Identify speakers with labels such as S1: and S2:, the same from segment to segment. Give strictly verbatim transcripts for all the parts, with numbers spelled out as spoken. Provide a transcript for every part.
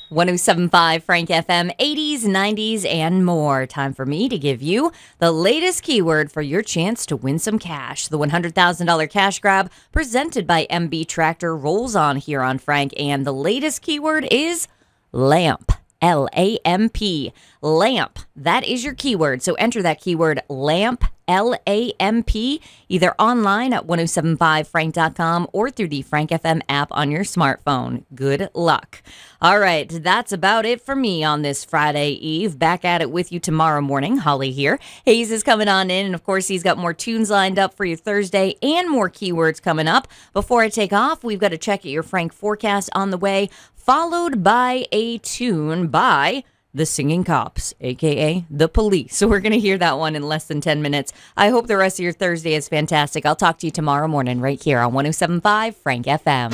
S1: one oh seven point five Frank F M, eighties, nineties, and more. Time for me to give you the latest keyword for your chance to win some cash. The one hundred thousand dollars cash grab presented by M B Tractor rolls on here on Frank, and the latest keyword is lamp. L A M P. Lamp. That is your keyword. So enter that keyword lamp, L A M P, either online at ten seventy-five frank dot com or through the Frank F M app on your smartphone. Good luck. All right, that's about it for me on this Friday Eve. Back at it with you tomorrow morning. Holly here. Hayes is coming on in, and of course, he's got more tunes lined up for you Thursday and more keywords coming up. Before I take off, we've got to check out your Frank forecast on the way, followed by a tune by the Singing Cops, a k a the Police. So we're going to hear that one in less than ten minutes. I hope the rest of your Thursday is fantastic. I'll talk to you tomorrow morning right here on ten seventy-five Frank F M.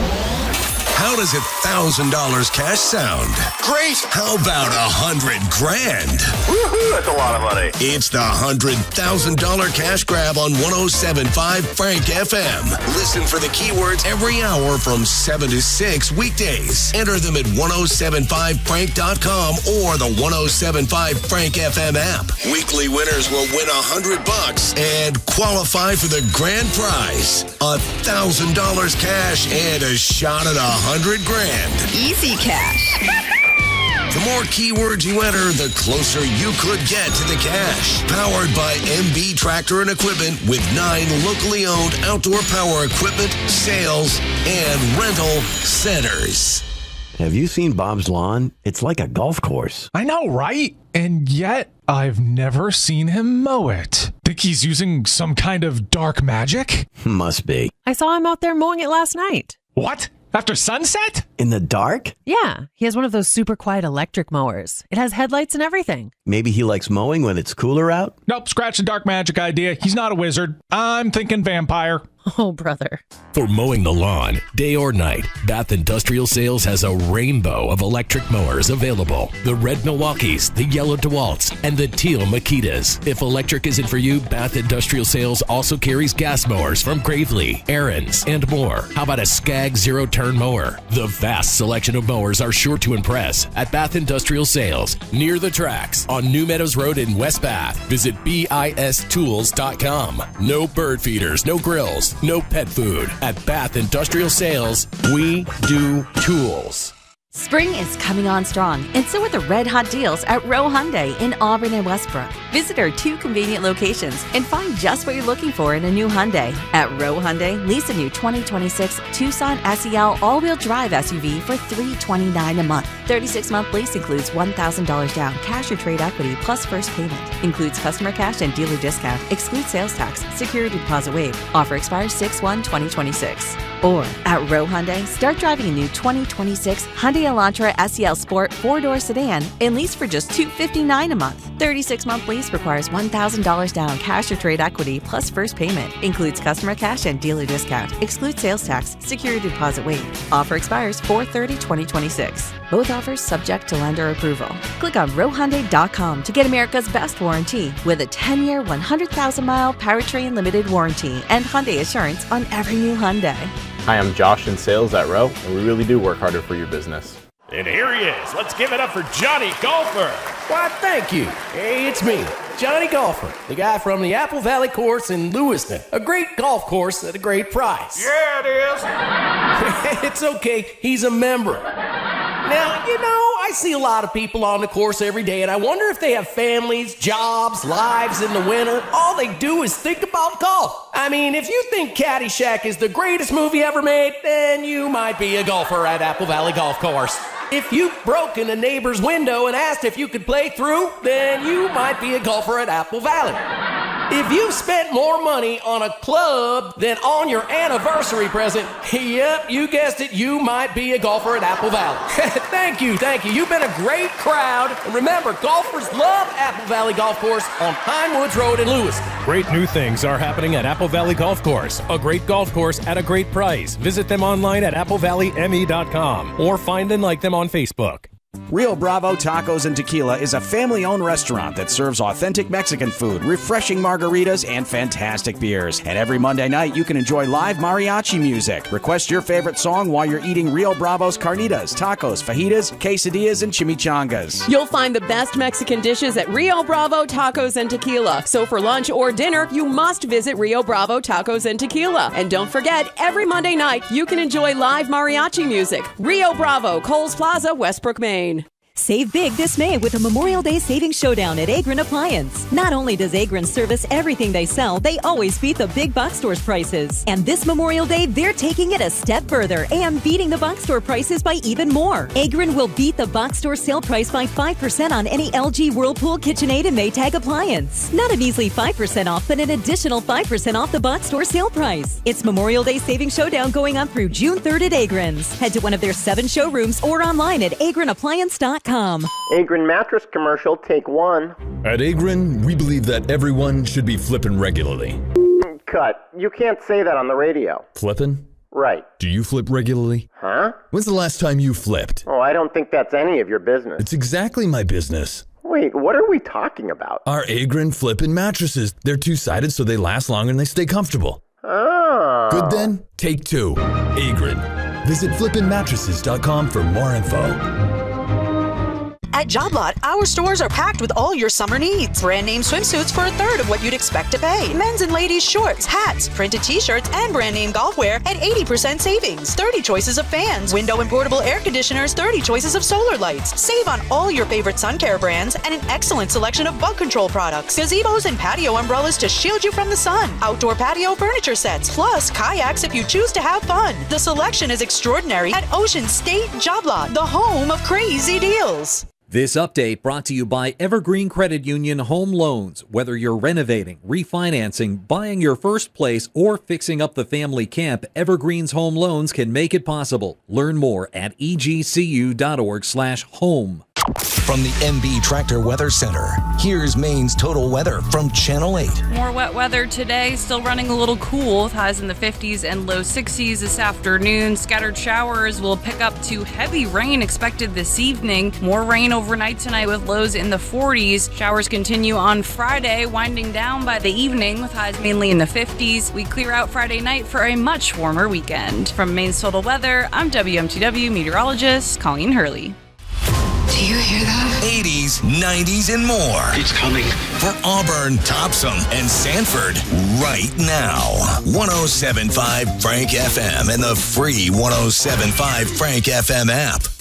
S2: How does a thousand dollars cash sound?
S3: Great.
S2: How about a hundred grand?
S3: Woohoo, that's a lot of money.
S2: It's the hundred thousand dollar cash grab on ten seventy-five Frank F M. Listen for the keywords every hour from seven to six weekdays. Enter them at ten seventy-five frank dot com or the ten seventy-five Frank F M app. Weekly winners will win a hundred bucks and qualify for the grand prize, a thousand dollars cash and a shot at a hundred grand.
S4: Easy cash.
S2: The more keywords you enter, the closer you could get to the cash. Powered by M B Tractor and Equipment with nine locally owned outdoor power equipment, sales, and rental centers.
S5: Have you seen Bob's lawn? It's like a golf course.
S6: I know, right? And yet, I've never seen him mow it. Think he's using some kind of dark magic?
S5: Must be.
S7: I saw him out there mowing it last night.
S6: What? After sunset?
S5: In the dark?
S7: Yeah, he has one of those super quiet electric mowers. It has headlights and everything.
S5: Maybe he likes mowing when it's cooler out?
S6: Nope, scratch the dark magic idea. He's not a wizard. I'm thinking vampire.
S7: Oh, brother.
S8: For mowing the lawn, day or night, Bath Industrial Sales has a rainbow of electric mowers available. The red Milwaukees, the yellow DeWalt's, and the teal Makitas. If electric isn't for you, Bath Industrial Sales also carries gas mowers from Gravely, Aaron's, and more. How about a Skag zero-turn mower? The vast selection of mowers are sure to impress at Bath Industrial Sales, near the tracks on New Meadows Road in West Bath. Visit B I S tools dot com. No bird feeders, no grills, no pet food. At Bath Industrial Sales, we do tools.
S9: Spring is coming on strong, and so are the red hot deals at Rowe Hyundai in Auburn and Westbrook. Visit our two convenient locations and find just what you're looking for in a new Hyundai. At Rowe Hyundai, lease a new twenty twenty-six Tucson S E L all-wheel drive S U V for three hundred twenty-nine dollars a month. thirty-six month lease includes one thousand dollars down, cash or trade equity, plus first payment. Includes customer cash and dealer discount. Excludes sales tax. Security deposit waived. Offer expires six one twenty twenty-six. Or at Rowe Hyundai, start driving a new twenty twenty-six Hyundai Elantra S E L Sport four-door sedan and lease for just two hundred fifty-nine dollars a month. thirty-six month lease requires one thousand dollars down, cash or trade equity, plus first payment. Includes customer cash and dealer discount. Excludes sales tax. Security deposit waived. Offer expires four thirty twenty twenty-six. Both offers subject to lender approval. Click on rowe hyundai dot com to get America's best warranty with a ten year, one hundred thousand mile powertrain limited warranty and Hyundai Assurance on every new Hyundai.
S10: Hi, I'm Josh in sales at Rowe, and we really do work harder for your business.
S11: And here he is. Let's give it up for Johnny Golfer.
S12: Why, thank you. Hey, it's me, Johnny Golfer, the guy from the Apple Valley Course in Lewiston. A great golf course at a great price.
S11: Yeah, it is.
S12: It's okay. He's a member. Now, you know, I see a lot of people on the course every day, and I wonder if they have families, jobs, lives in the winter. All they do is think about golf. I mean, if you think Caddyshack is the greatest movie ever made, then you might be a golfer at Apple Valley Golf Course. If you broke in a neighbor's window and asked if you could play through, then you might be a golfer at Apple Valley. If you've spent more money on a club than on your anniversary present, yep, you guessed it, you might be a golfer at Apple Valley. Thank you, thank you. You've been a great crowd. And remember, golfers love Apple Valley Golf Course on Pine Woods Road in Lewiston.
S13: Great new things are happening at Apple Valley Golf Course. A great golf course at a great price. Visit them online at apple valley m e dot com or find and like them on Facebook.
S4: Rio Bravo Tacos and Tequila is a family-owned restaurant that serves authentic Mexican food, refreshing margaritas, and fantastic beers. And every Monday night, you can enjoy live mariachi music. Request your favorite song while you're eating Rio Bravo's carnitas, tacos, fajitas, quesadillas, and chimichangas.
S14: You'll find the best Mexican dishes at Rio Bravo Tacos and Tequila. So for lunch or dinner, you must visit Rio Bravo Tacos and Tequila. And don't forget, every Monday night, you can enjoy live mariachi music. Rio Bravo, Coles Plaza, Westbrook, Maine.
S15: Save big this May with a Memorial Day Savings Showdown at Agron Appliance. Not only does Agron service everything they sell, they always beat the big box stores prices. And this Memorial Day, they're taking it a step further and beating the box store prices by even more. Agron will beat the box store sale price by five percent on any L G, Whirlpool, KitchenAid, and Maytag appliance. Not a measly five percent off, but an additional five percent off the box store sale price. It's Memorial Day Savings Showdown going on through June third at Agron's. Head to one of their seven showrooms or online at agron appliance dot com.
S3: Agron mattress commercial, take one.
S16: At Agron, we believe that everyone should be flipping regularly.
S3: Cut. You can't say that on the radio.
S16: Flipping?
S3: Right.
S16: Do you flip regularly?
S3: Huh?
S16: When's the last time you flipped?
S3: Oh, I don't think that's any of your business.
S16: It's exactly my business.
S3: Wait, what are we talking about?
S16: Our Agron flippin' mattresses. They're two-sided so they last longer and they stay comfortable.
S3: Oh.
S16: Good then? Take two. Agron. Visit flippin mattresses dot com for more info.
S17: At Job Lot, our stores are packed with all your summer needs. Brand name swimsuits for a third of what you'd expect to pay. Men's and ladies' shorts, hats, printed t-shirts, and brand name golf wear at eighty percent savings. thirty choices of fans, window and portable air conditioners, thirty choices of solar lights. Save on all your favorite sun care brands and an excellent selection of bug control products. Gazebos and patio umbrellas to shield you from the sun. Outdoor patio furniture sets, plus kayaks if you choose to have fun. The selection is extraordinary at Ocean State Job Lot, the home of crazy deals.
S18: This update brought to you by Evergreen Credit Union Home Loans. Whether you're renovating, refinancing, buying your first place, or fixing up the family camp, Evergreen's Home Loans can make it possible. Learn more at e g c u dot org slash home.
S2: From the M B Tractor Weather Center, here's Maine's total weather from Channel eight.
S19: More wet weather today, still running a little cool with highs in the fifties and low sixties this afternoon. Scattered showers will pick up to heavy rain expected this evening. More rain overnight tonight with lows in the forties. Showers continue on Friday, winding down by the evening with highs mainly in the fifties. We clear out Friday night for a much warmer weekend. From Maine's total weather, I'm W M T W meteorologist Colleen Hurley.
S2: Do you hear that? eighties, nineties, and more. It's coming. For Auburn, Topsom, and Sanford, right now. one oh seven point five Frank F M and the free one oh seven point five Frank F M app.